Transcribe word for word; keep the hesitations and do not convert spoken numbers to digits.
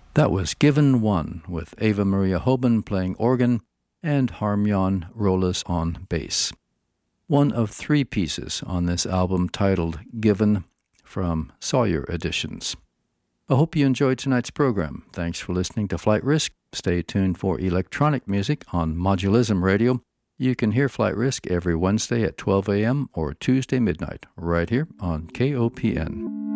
That was Given One with Ava Maria Hoban playing organ and Harmyon Rolas on bass. One of three pieces on this album titled Given from Sawyer Editions. I hope you enjoyed tonight's program. Thanks for listening to Flight Risk. Stay tuned for electronic music on Modulism Radio. You can hear Flight Risk every Wednesday at twelve a.m. or Tuesday midnight right here on K O P N.